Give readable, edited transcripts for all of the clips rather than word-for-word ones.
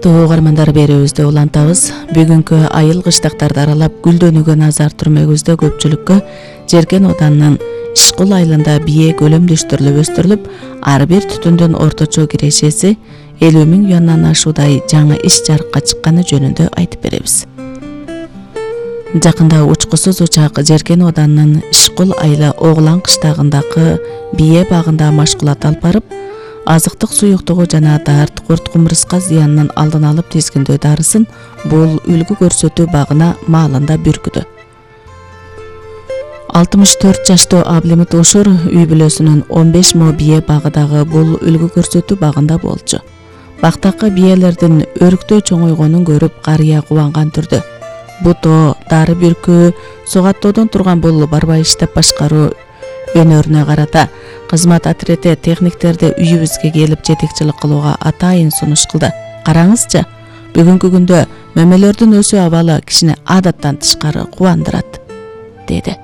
Урматтуу угармандар, берүүбүздө улантабыз. Бүгүнкү айыл кыштактарды аралап гүлдөнүүгө назар түрмөгүбүздө көпчүлүккө Жеркен Оданынын Ишкул айылында бие көлөмдөштүрүлүп өстүрүлүп, ар бир түтүндүн орточо кирешеси 50 000 юандан ашуудай жаңы иш жарыкка чыкканы жөнүндө айтып беребиз. Жакында учкусуз учак Жеркен Оданынын Ишкул айылы Оглан кыштагындагы бие багында машкулат алып барып, азыктык суюктугу жана дарт, курт кумурска зыянынын алдын алып тизгиндөө дарысын бул үлгү көрсөтүү багына маалында бүркүдү. 64 жаштуу Аблимит Ушур үй бүлөсүнүн 15 мо бие багыдагы бул үлгү көрсөтүү багында болчу. Бактакы биелердин өрүктөй чоңойгонун көрүп карыя кубанган түрдө. Бутоо, дары бүркүү, сугаттоодон турган бул барбай иштеп башкаруу өнөрүнө карата кызмат отрети техниктерди үйүбүзгө келип жетекчилик кылууга атайын сунуш кылды. Караңызчы, бүгүнкү күндө мөмөлөрдүн өсүү абалы кишини адаттан тышкары кубандырат, деди.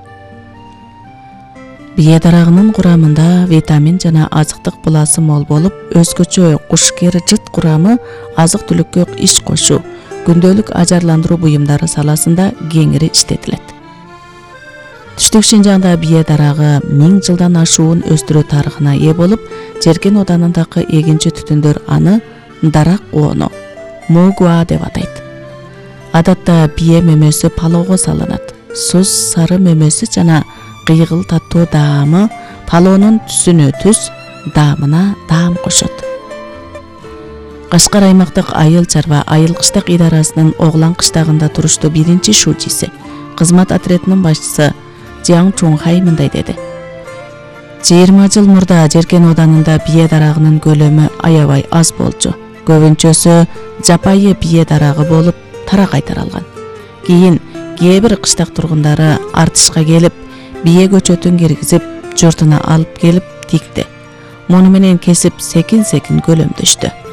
Бие дарагынын курамында витамин жана азыктык буласы мол болуп, өзгөчө кушкер жыт курамы азык-түлүккө иш кошуу, күндөлүк ажарландыруу буюмдары саласында кеңири иштетилет. Түштүк Шинжаңда бие дарагы 1000 жылдан ашуун өстүрүү тарыхына ээ болуп, Жеркен Оданындагы эгинчи түтүндөр аны дарак коону, мугуа деп атайт. Адатта бие мөмөсү палоого салынат. Суз сары мөмөсү жана кыйгыл таттуу даамы палоонун түсүнө түс, даамына даам кошот. Кашкар аймактык айыл чарба айыл кыштак идарасынын Оглан кыштагында туруштуу биринчи шучиси, кызмат отретинин башчысы Жаң Чуңхай мындай деди. 20 жыл мурда Жеркен Оданында бие дарагынын көлөмү аябай аз болчу. Көбүнчөсү жапайы бие дарагы болуп тарагай таралган. Кийин кээ бир кыштак тургундары артышка келип, бие көчөтүн киргизип, журтуна алып келип тикти. Муну менен кесип секин-секин көлөмдөштү.